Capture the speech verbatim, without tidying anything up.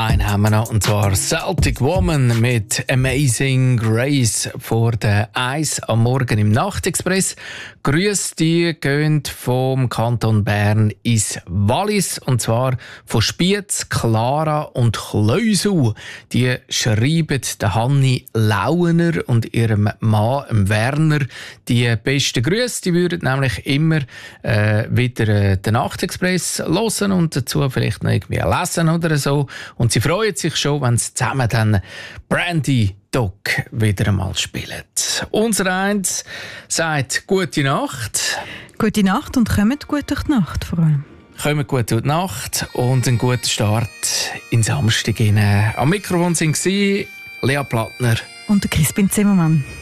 Einen haben wir noch, und zwar Celtic Woman mit Amazing Grace vor der Eis am Morgen im Nachtexpress. Grüße, die gehen vom Kanton Bern ins Wallis, und zwar von Spiez, Clara und Kleusel. Die schreiben der Hanni Lauener und ihrem Mann Werner die besten Grüße. Die würden nämlich immer äh, wieder äh, den Nachtexpress hören und dazu vielleicht noch irgendwie lesen oder so. Und sie freuen sich schon, wenn sie zusammen dann Brandy Dog wieder einmal spielen. Unser Eins sagt gute Nacht. Gute Nacht und kommt gut durch die Nacht vor allem. Kommt gut durch die Nacht und einen guten Start in Samstag. Am Mikrofon waren Lea Plattner und Crispin Zimmermann.